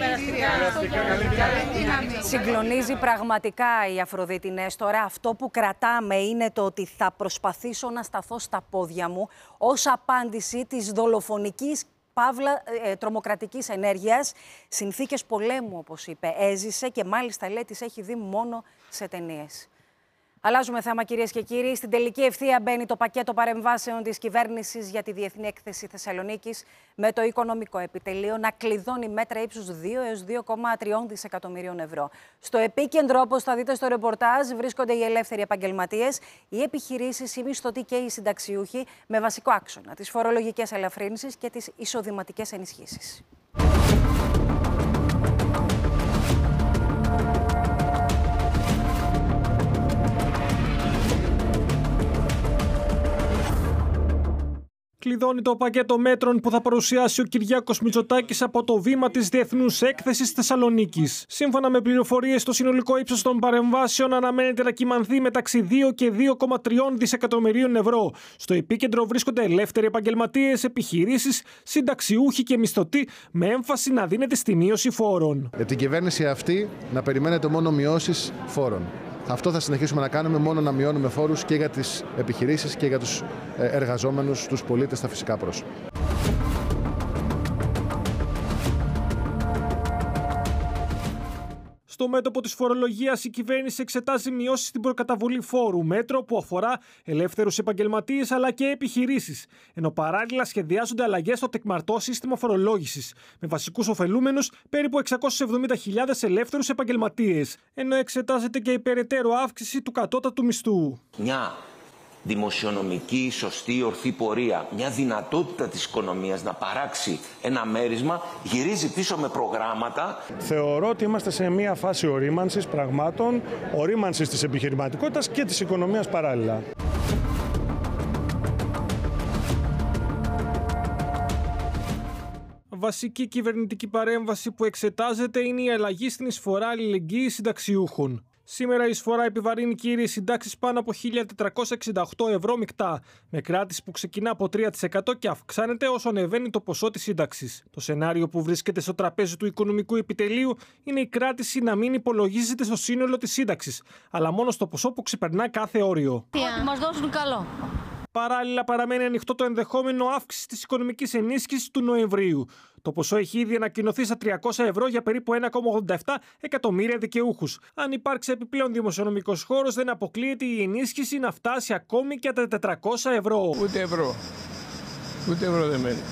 Συγκλονίζει πραγματικά η Αφροδίτη Νέστορα. Αυτό που κρατάμε είναι το ότι θα προσπαθήσω να σταθώ στα πόδια μου ως απάντηση της δολοφονικής παύλα τρομοκρατικής ενέργειας. Συνθήκες πολέμου, όπως είπε, έζησε και μάλιστα λέει τις έχει δει μόνο σε ταινίες. Αλλάζουμε θέμα, κυρίες και κύριοι. Στην τελική ευθεία μπαίνει το πακέτο παρεμβάσεων της κυβέρνησης για τη Διεθνή Έκθεση Θεσσαλονίκης, με το οικονομικό επιτελείο να κλειδώνει μέτρα ύψους 2 έως 2,3 δισεκατομμυρίων ευρώ. Στο επίκεντρο, όπως θα δείτε στο ρεπορτάζ, βρίσκονται οι ελεύθεροι επαγγελματίες, οι επιχειρήσεις, οι μισθωτοί και οι συνταξιούχοι, με βασικό άξονα τις φορολογικές ελαφρύνσεις και τις εισοδηματικές ενισχύσεις. Κλειδώνει το πακέτο μέτρων που θα παρουσιάσει ο Κυριάκος Μητσοτάκης από το βήμα της Διεθνούς Έκθεσης Θεσσαλονίκης. Σύμφωνα με πληροφορίες, το συνολικό ύψος των παρεμβάσεων αναμένεται να κυμανθεί μεταξύ 2 και 2,3 δισεκατομμυρίων ευρώ. Στο επίκεντρο βρίσκονται ελεύθεροι επαγγελματίες, επιχειρήσεις, συνταξιούχοι και μισθωτοί, με έμφαση να δίνεται στη μείωση φόρων. Από την κυβέρνηση αυτή να περιμένετε μόνο μειώσεις φόρων. Αυτό θα συνεχίσουμε να κάνουμε, μόνο να μειώνουμε φόρους και για τις επιχειρήσεις και για τους εργαζόμενους, τους πολίτες, τα φυσικά πρόσωπα. Στο μέτωπο της φορολογίας, η κυβέρνηση εξετάζει μειώσεις στην προκαταβολή φόρου, μέτρο που αφορά ελεύθερους επαγγελματίες αλλά και επιχειρήσεις. Ενώ παράλληλα σχεδιάζονται αλλαγές στο τεκμαρτό σύστημα φορολόγησης, με βασικούς ωφελούμενους περίπου 670.000 ελεύθερους επαγγελματίες. Ενώ εξετάζεται και η περαιτέρω αύξηση του κατώτατου μισθού. Μια δημοσιονομική, σωστή, ορθή πορεία, μια δυνατότητα της οικονομίας να παράξει ένα μέρισμα, γυρίζει πίσω με προγράμματα. Θεωρώ ότι είμαστε σε μια φάση ορίμανσης πραγμάτων, ορίμανσης της επιχειρηματικότητας και της οικονομίας παράλληλα. Βασική κυβερνητική παρέμβαση που εξετάζεται είναι η αλλαγή στην εισφορά αλληλεγγύης συνταξιούχων. Σήμερα η εισφορά επιβαρύνει κύριες συντάξεις πάνω από 1.468 ευρώ μεικτά, με κράτηση που ξεκινά από 3% και αυξάνεται όσο ανεβαίνει το ποσό της σύνταξης. Το σενάριο που βρίσκεται στο τραπέζι του οικονομικού επιτελείου είναι η κράτηση να μην υπολογίζεται στο σύνολο της σύνταξης, αλλά μόνο στο ποσό που ξεπερνά κάθε όριο. Ό,τι μας δώσουν καλό. Παράλληλα, παραμένει ανοιχτό το ενδεχόμενο αύξηση της οικονομικής ενίσχυσης του Νοεμβρίου. Το ποσό έχει ήδη ανακοινωθεί στα 300 ευρώ για περίπου 1,87 εκατομμύρια δικαιούχους. Αν υπάρξει επιπλέον δημοσιονομικός χώρος, δεν αποκλείεται η ενίσχυση να φτάσει ακόμη και τα 400 ευρώ. Ούτε ευρώ. Ούτε ευρώ δεν μένει.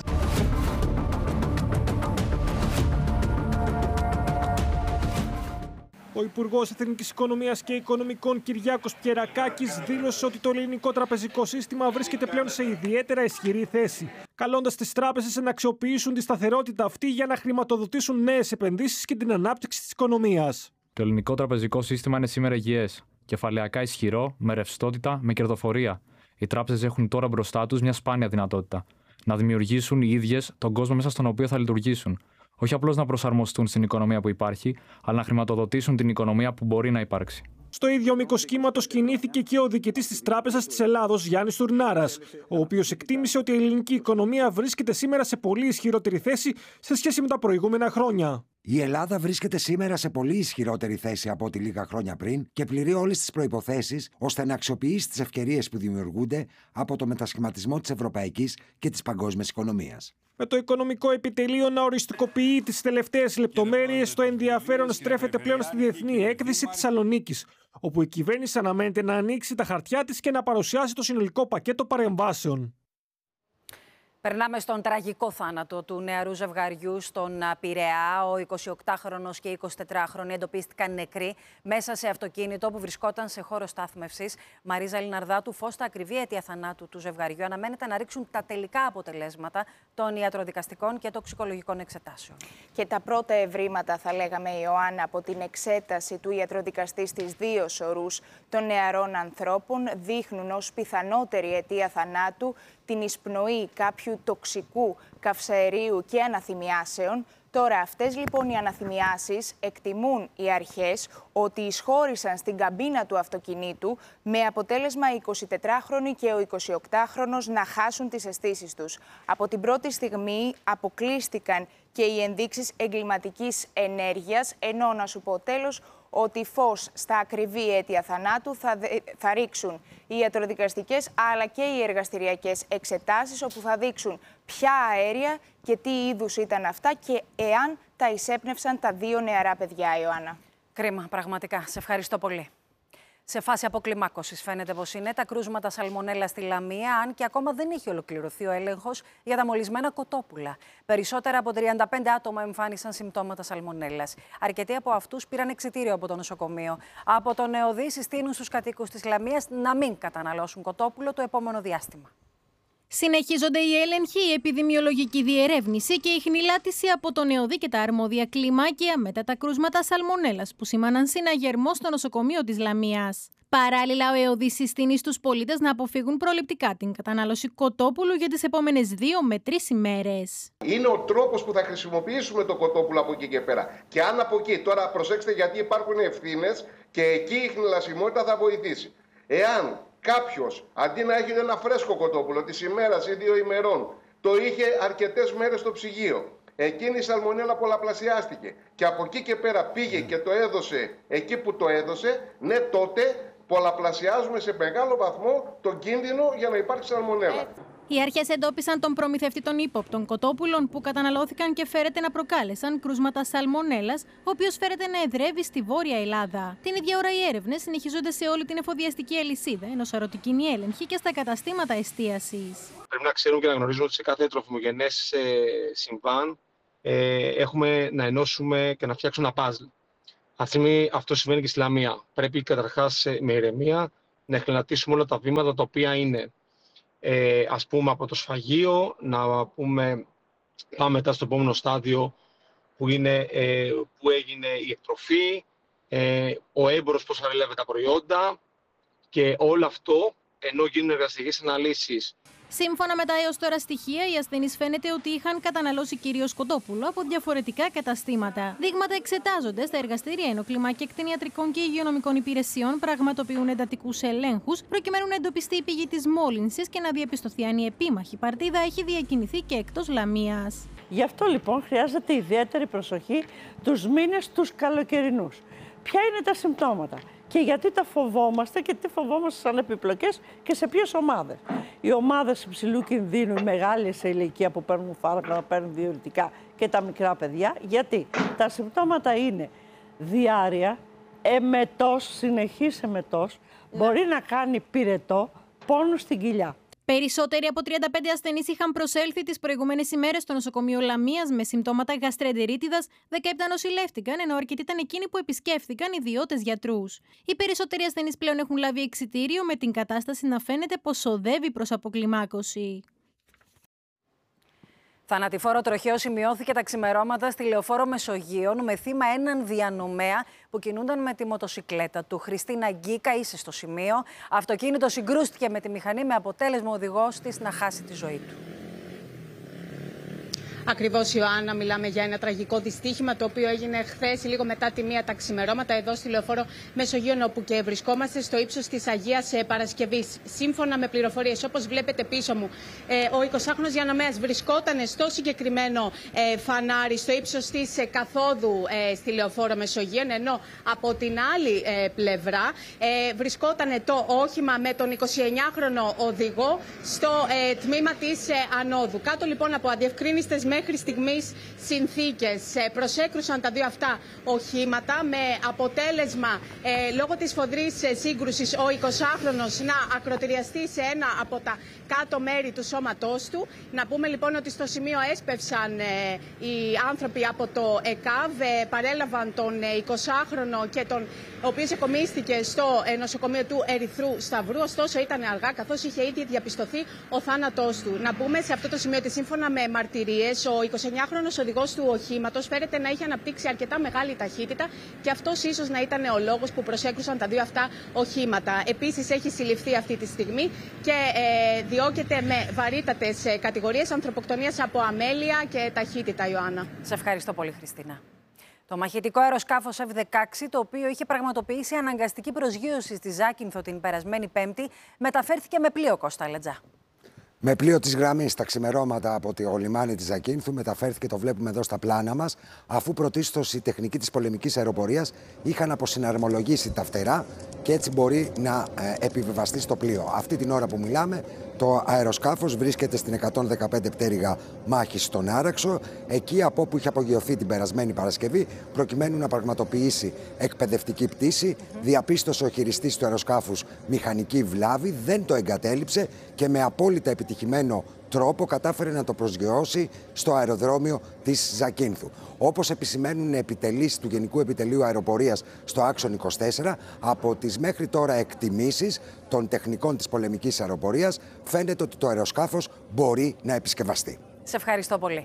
Ο Υπουργός Εθνικής Οικονομίας και Οικονομικών Κυριάκος Πιερακάκης δήλωσε ότι το ελληνικό τραπεζικό σύστημα βρίσκεται πλέον σε ιδιαίτερα ισχυρή θέση, καλώντας τις τράπεζες να αξιοποιήσουν τη σταθερότητα αυτή για να χρηματοδοτήσουν νέες επενδύσεις και την ανάπτυξη της οικονομίας. Το ελληνικό τραπεζικό σύστημα είναι σήμερα υγιές, κεφαλαιακά ισχυρό, με ρευστότητα, με κερδοφορία. Οι τράπεζες έχουν τώρα μπροστά τους μια σπάνια δυνατότητα: να δημιουργήσουν οι ίδιες τον κόσμο μέσα στον οποίο θα λειτουργήσουν. Όχι απλώς να προσαρμοστούν στην οικονομία που υπάρχει, αλλά να χρηματοδοτήσουν την οικονομία που μπορεί να υπάρξει. Στο ίδιο μήκος κύματος κινήθηκε και ο διοικητής της Τράπεζας της Ελλάδος, Γιάννης Τουρνάρας, ο οποίος εκτίμησε ότι η ελληνική οικονομία βρίσκεται σήμερα σε πολύ ισχυρότερη θέση σε σχέση με τα προηγούμενα χρόνια. Η Ελλάδα βρίσκεται σήμερα σε πολύ ισχυρότερη θέση από ό,τι λίγα χρόνια πριν και πληρεί όλες τις προϋποθέσεις ώστε να αξιοποιήσει τις ευκαιρίες που δημιουργούνται από το μετασχηματισμό της ευρωπαϊκής και της παγκόσμιας οικονομίας. Με το οικονομικό επιτελείο να οριστικοποιεί τις τελευταίες λεπτομέρειες, το ενδιαφέρον στρέφεται πλέον στη Διεθνή Έκθεση Θεσσαλονίκης, όπου η κυβέρνηση αναμένεται να ανοίξει τα χαρτιά της και να παρουσιάσει το συνολικό πακέτο παρεμβάσεων. Περνάμε στον τραγικό θάνατο του νεαρού ζευγαριού στον Πειραιά. Ο 28χρονος και η 24χρονη εντοπίστηκαν νεκροί μέσα σε αυτοκίνητο που βρισκόταν σε χώρο στάθμευσης. Μαρίζα Λιναρδάτου, φως στα ακριβή αίτια θανάτου του ζευγαριού αναμένεται να ρίξουν τα τελικά αποτελέσματα των ιατροδικαστικών και τοξικολογικών εξετάσεων. Και τα πρώτα ευρήματα, θα λέγαμε, Ιωάννα, από την εξέταση του ιατροδικαστή στις 2 σωρούς των νεαρών ανθρώπων δείχνουν ως πιθανότερη αιτία θανάτου την εισπνοή κάποιου τοξικού καυσαερίου και αναθυμιάσεων. Τώρα αυτές λοιπόν οι αναθυμιάσεις εκτιμούν οι αρχές ότι εισχώρησαν στην καμπίνα του αυτοκινήτου με αποτέλεσμα η 24χρονη και ο 28χρονος να χάσουν τις αισθήσεις τους. Από την πρώτη στιγμή αποκλείστηκαν και οι ενδείξεις εγκληματικής ενέργειας, ενώ να σου πω τέλος ότι φως στα ακριβή αίτια θανάτου θα ρίξουν οι ιατροδικαστικές αλλά και οι εργαστηριακές εξετάσεις, όπου θα δείξουν ποια αέρια και τι είδους ήταν αυτά και εάν τα εισέπνευσαν τα 2 νεαρά παιδιά, Ιωάννα. Κρίμα, πραγματικά. Σε ευχαριστώ πολύ. Σε φάση αποκλιμάκωσης φαίνεται πως είναι τα κρούσματα σαλμονέλα στη Λαμία, αν και ακόμα δεν έχει ολοκληρωθεί ο έλεγχος για τα μολυσμένα κοτόπουλα. Περισσότερα από 35 άτομα εμφάνισαν συμπτώματα σαλμονέλας. Αρκετοί από αυτούς πήραν εξιτήριο από το νοσοκομείο. Από το ΝΕΟΔΗ συστήνουν στους κατοίκους της Λαμίας να μην καταναλώσουν κοτόπουλο το επόμενο διάστημα. Συνεχίζονται οι έλεγχοι, η επιδημιολογική διερεύνηση και η χνηλάτιση από τον ΝΕΟΔΗ και τα αρμόδια κλιμάκια μετά τα κρούσματα σαλμονέλας που σήμαναν συναγερμό στο νοσοκομείο της Λαμίας. Παράλληλα, ο ΕΟΔΗ συστήνει στους πολίτες να αποφύγουν προληπτικά την κατανάλωση κοτόπουλου για τις επόμενες 2 με 3 ημέρες. Είναι ο τρόπος που θα χρησιμοποιήσουμε το κοτόπουλο από εκεί και πέρα. Και αν από εκεί, τώρα προσέξτε γιατί υπάρχουν ευθύνες και εκεί η χνηλασιμότητα θα βοηθήσει. Εάν κάποιος, αντί να έχει ένα φρέσκο κοτόπουλο της ημέρας ή 2 ημερών, το είχε αρκετές μέρες στο ψυγείο, εκείνη η σαλμονέλα πολλαπλασιάστηκε και από εκεί και πέρα πήγε και το έδωσε εκεί που το έδωσε, ναι, τότε πολλαπλασιάζουμε σε μεγάλο βαθμό τον κίνδυνο για να υπάρξει σαλμονέλα. Οι αρχές εντόπισαν τον προμηθευτή των ύποπτων κοτόπουλων που καταναλώθηκαν και φέρεται να προκάλεσαν κρούσματα σαλμονέλας, ο οποίος φέρεται να εδρεύει στη Βόρεια Ελλάδα. Την ίδια ώρα οι έρευνες συνεχίζονται σε όλη την εφοδιαστική αλυσίδα, ενώ σαρωτικοί έλεγχοι και στα καταστήματα εστίασης. Πρέπει να ξέρουμε και να γνωρίζουμε ότι σε κάθε τροφιμογενές συμβάν έχουμε να ενώσουμε και να φτιάξουμε ένα παζλ. Αυτή αυτό συμβαίνει και στη Λαμία. Πρέπει καταρχάς με ηρεμία να εχληνατήσουμε όλα τα βήματα τα οποία είναι. Ας πούμε από το σφαγείο, να πούμε πάμε μετά στο επόμενο στάδιο που έγινε η εκτροφή, ο έμπορος πώς παρελεύει τα προϊόντα και όλο αυτό ενώ γίνουν εργαστικές αναλύσεις. Σύμφωνα με τα έως τώρα στοιχεία, οι ασθενείς φαίνεται ότι είχαν καταναλώσει κυρίως κοτόπουλο από διαφορετικά καταστήματα. Δείγματα εξετάζονται στα εργαστήρια, ενώ κλιμάκια κτηνιατρικών και υγειονομικών υπηρεσιών πραγματοποιούν εντατικούς ελέγχους, προκειμένου να εντοπιστεί η πηγή της μόλυνσης και να διαπιστωθεί αν η επίμαχη παρτίδα έχει διακινηθεί και εκτός Λαμίας. Γι' αυτό λοιπόν χρειάζεται ιδιαίτερη προσοχή τους μήνες τους καλοκαιρινούς. Ποια είναι τα συμπτώματα και γιατί τα φοβόμαστε και τι φοβόμαστε σαν επιπλοκές και σε ποιες ομάδες. Οι ομάδες υψηλού κινδύνου, οι μεγάλοι σε ηλικία που παίρνουν φάρμακα, παίρνουν διουρητικά και τα μικρά παιδιά. Γιατί τα συμπτώματα είναι διάρρεια, εμετός, συνεχής εμετός, μπορεί να κάνει πυρετό, πόνο στην κοιλιά. Περισσότεροι από 35 ασθενείς είχαν προσέλθει τις προηγούμενες ημέρες στο νοσοκομείο Λαμίας με συμπτώματα γαστρεντερίτιδας, 17 νοσηλεύτηκαν, ενώ αρκετοί ήταν εκείνοι που επισκέφθηκαν ιδιώτες γιατρούς. Οι περισσότεροι ασθενείς πλέον έχουν λάβει εξιτήριο, με την κατάσταση να φαίνεται πως οδεύει προς αποκλιμάκωση. Θανατηφόρο τροχαίο σημειώθηκε τα ξημερώματα στη Λεωφόρο Μεσογείων με θύμα έναν διανομέα που κινούνταν με τη μοτοσικλέτα του. Χριστίνα Γκίκα είσαι στο σημείο. Αυτοκίνητο συγκρούστηκε με τη μηχανή με αποτέλεσμα ο οδηγός της να χάσει τη ζωή του. Ακριβώς, Ιωάννα, μιλάμε για ένα τραγικό δυστύχημα το οποίο έγινε χθες λίγο μετά τη 1 τα ξημερώματα εδώ στη Λεωφόρο Μεσογείων, όπου και βρισκόμαστε στο ύψος της Αγίας Παρασκευής. Σύμφωνα με πληροφορίες, όπως βλέπετε πίσω μου, ο 20χρονος διανομέας βρισκόταν στο συγκεκριμένο φανάρι, στο ύψος της καθόδου στη Λεωφόρο Μεσογείων, ενώ από την άλλη πλευρά βρισκόταν το όχημα με τον 29χρονο οδηγό στο τμήμα της ανόδου. Κάτω λοιπόν από αδιευκρίνιστες μέχρι μέχρι στιγμής συνθήκες. Προσέκρουσαν τα δύο αυτά οχήματα με αποτέλεσμα λόγω της φοδρής σύγκρουσης ο 20χρονος να ακροτηριαστεί σε ένα από τα κάτω μέρη του σώματός του. Να πούμε λοιπόν ότι στο σημείο έσπευσαν οι άνθρωποι από το ΕΚΑΒ, παρέλαβαν τον 20χρονο και ο οποίος εκομίστηκε στο νοσοκομείο του Ερυθρού Σταυρού. Ωστόσο ήταν αργά, καθώς είχε ήδη διαπιστωθεί ο θάνατός του. Να πούμε σε αυτό το σημείο ότι σύμφωνα με μαρτυρίες, ο 29χρονος οδηγός του οχήματος φέρεται να είχε αναπτύξει αρκετά μεγάλη ταχύτητα και αυτός ίσως να ήταν ο λόγος που προσέκρουσαν τα δύο αυτά οχήματα. Επίσης έχει συλληφθεί αυτή τη στιγμή και διώκεται με βαρύτατες κατηγορίες ανθρωποκτονίας από αμέλεια και ταχύτητα, Ιωάννα. Σε ευχαριστώ πολύ, Χριστίνα. Το μαχητικό αεροσκάφος F-16, το οποίο είχε πραγματοποιήσει αναγκαστική προσγείωση στη Ζάκυνθο την περασμένη Πέμπτη, μεταφέρθηκε με πλοίο, Κώστα Λετζά. Με πλοίο της γραμμής τα ξημερώματα από το λιμάνι της Ζακίνθου μεταφέρθηκε, το βλέπουμε εδώ στα πλάνα μας, αφού πρωτίστως οι τεχνικοί της πολεμικής αεροπορίας είχαν αποσυναρμολογήσει τα φτερά και έτσι μπορεί να επιβιβαστεί στο πλοίο. Αυτή την ώρα που μιλάμε, το αεροσκάφος βρίσκεται στην 115 πτέρυγα μάχης στον Άραξο, εκεί από όπου είχε απογειωθεί την περασμένη Παρασκευή, προκειμένου να πραγματοποιήσει εκπαιδευτική πτήση. Διαπίστωσε ο χειριστής του αεροσκάφους μηχανική βλάβη, δεν το εγκατέλειψε και με απόλυτα επιτυχημένο τρόπο κατάφερε να το προσγειώσει στο αεροδρόμιο της Ζακίνθου. Όπως επισημαίνουν επιτελείς του Γενικού Επιτελείου Αεροπορίας στο Άξον 24, από τις μέχρι τώρα εκτιμήσεις των τεχνικών της πολεμικής αεροπορίας, φαίνεται ότι το αεροσκάφος μπορεί να επισκευαστεί. Σε ευχαριστώ πολύ.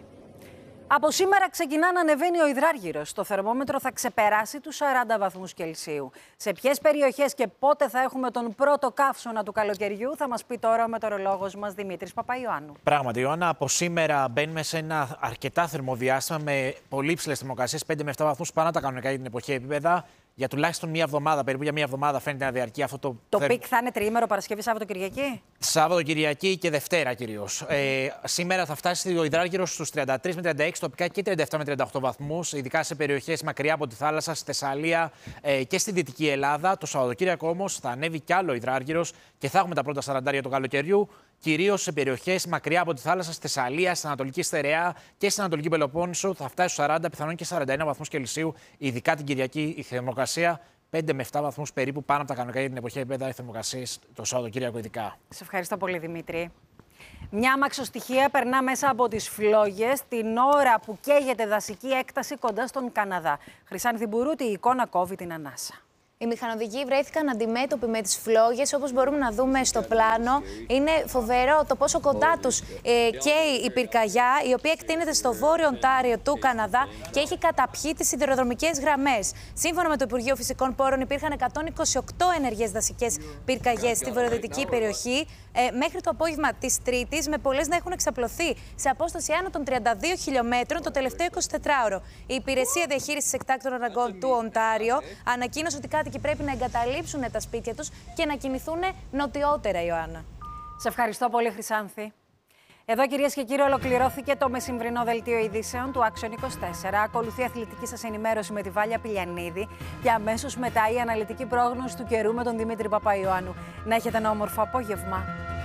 Από σήμερα ξεκινά να ανεβαίνει ο υδράργυρος. Το θερμόμετρο θα ξεπεράσει τους 40 βαθμούς Κελσίου. Σε ποιες περιοχές και πότε θα έχουμε τον πρώτο καύσωνα του καλοκαιριού θα μας πει τώρα ο μετεωρολόγος μας Δημήτρης Παπαϊωάννου. Πράγματι, Ιωάννα, από σήμερα μπαίνουμε σε ένα αρκετά θερμοδιάστημα με πολύ υψηλές θερμοκρασίες, 5 με 7 βαθμούς πάνω τα κανονικά για την εποχή επίπεδα. Για τουλάχιστον μία εβδομάδα, περίπου για μία εβδομάδα φαίνεται να διαρκεί αυτό το. Το πικ θα είναι τριήμερο Παρασκευή, Σάββατο, Κυριακή. Σάββατο, Κυριακή και Δευτέρα κυρίως. Σήμερα θα φτάσει ο υδράργυρος στους 33 με 36, τοπικά και 37 με 38 βαθμούς, ειδικά σε περιοχές μακριά από τη θάλασσα, στη Θεσσαλία και στη Δυτική Ελλάδα. Το Σαββατοκύριακο όμως θα ανέβει κι άλλο ο υδράργυρος και θα έχουμε τα πρώτα 40 του καλοκαιριού. Κυρίως σε περιοχές μακριά από τη θάλασσα, στη Θεσσαλία, στην Ανατολική Στερεά και στην Ανατολική Πελοπόννησο θα φτάσει στους 40, πιθανόν και 41 βαθμούς Κελσίου, ειδικά την Κυριακή η θερμοκρασία 5 με 7 βαθμούς περίπου πάνω από τα κανονικά για την εποχή επίπεδα, οι θερμοκρασίες το Σαββατοκύριακο ειδικά. Σε ευχαριστώ πολύ, Δημήτρη. Μια αμαξοστοιχεία περνά μέσα από τις φλόγες την ώρα που καίγεται δασική έκταση κοντά στον Καναδά. Χρυσάνθη Μπουρούτη, η εικόνα κόβει την ανάσα. Οι μηχανοδηγοί βρέθηκαν αντιμέτωποι με τις φλόγες, όπως μπορούμε να δούμε στο πλάνο. Είναι φοβερό το πόσο κοντά τους καίει η πυρκαγιά, η οποία εκτείνεται στο βόρειο Οντάριο του Καναδά και έχει καταπιεί τις σιδηροδρομικές γραμμές. Σύμφωνα με το Υπουργείο Φυσικών Πόρων, υπήρχαν 128 ενεργές δασικές πυρκαγιές στη βορειοδυτική περιοχή μέχρι το απόγευμα της Τρίτης, με πολλές να έχουν εξαπλωθεί σε απόσταση άνω των 32 χιλιόμετρων το τελευταίο 24ωρο. Η Υπηρεσία Διαχείρισης Εκτάκτων Αναγκών του Οντάριο ανακοίνωσε ότι κάτοικοι πρέπει να εγκαταλείψουν τα σπίτια τους και να κινηθούν νοτιότερα, Ιωάννα. Σε ευχαριστώ πολύ, Χρυσάνθη. Εδώ, κυρίες και κύριοι, ολοκληρώθηκε το μεσημβρινό δελτίο ειδήσεων του Άξον 24. Ακολουθεί αθλητική σας ενημέρωση με τη Βάλια Πηλιανίδη και αμέσως μετά η αναλυτική πρόγνωση του καιρού με τον Δημήτρη Παπαϊωάννου. Να έχετε ένα όμορφο απόγευμα.